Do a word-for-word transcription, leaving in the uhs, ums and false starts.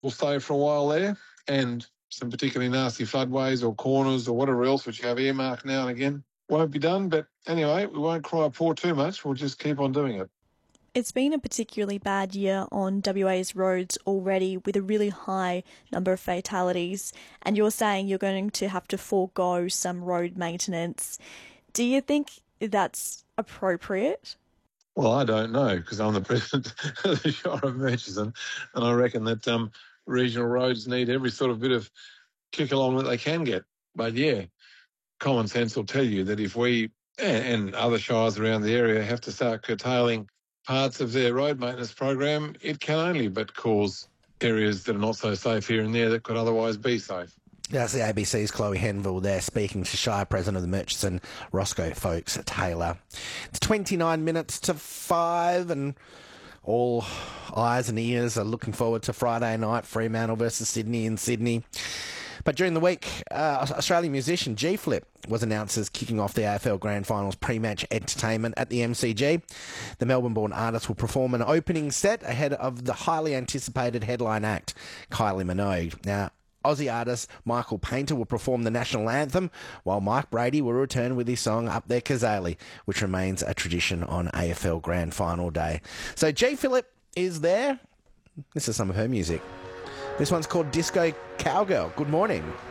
will stay for a while there, and some particularly nasty floodways or corners or whatever else, which you have earmarked now and again, won't be done. But anyway, we won't cry poor too much. We'll just keep on doing it. It's been a particularly bad year on W A's roads already, with a really high number of fatalities, and you're saying you're going to have to forego some road maintenance. Do you think that's appropriate? Well, I don't know, because I'm the president of the Shire of Murchison, and I reckon that um, regional roads need every sort of bit of kick along that they can get. But yeah, common sense will tell you that if we and, and other shires around the area have to start curtailing parts of their road maintenance program, it can only but cause areas that are not so safe here and there that could otherwise be safe. That's the A B C's Chloe Henville there speaking to Shire President of the Murchison, Roscoe Folks Taylor. It's twenty-nine minutes to five and all eyes and ears are looking forward to Friday night, Fremantle versus Sydney in Sydney. But during the week, uh, Australian musician G-Flip was announced as kicking off the A F L Grand Finals pre-match entertainment at the M C G. The Melbourne-born artist will perform an opening set ahead of the highly anticipated headline act, Kylie Minogue. Now, Aussie artist Michael Painter will perform the national anthem, while Mike Brady will return with his song Up There Kazali, which remains a tradition on A F L Grand Final day. So G-Philip is there. This is some of her music. This one's called Disco Cowgirl. Good morning.